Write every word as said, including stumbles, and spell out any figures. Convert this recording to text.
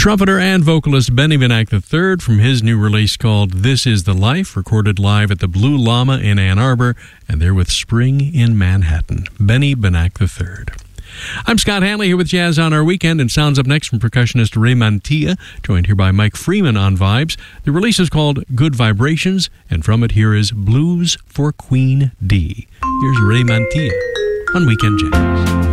Trumpeter and vocalist Benny Benack the third from his new release called This Is the Life, recorded live at the Blue Llama in Ann Arbor, and they're with Spring in Manhattan. Benny Benack the third. I'm Scott Hanley here with Jazz on Our Weekend, and sounds up next from percussionist Ray Mantilla, joined here by Mike Freeman on vibes. The release is called Good Vibrations, and from it here is Blues for Queen D. Here's Ray Mantilla on Weekend Jazz.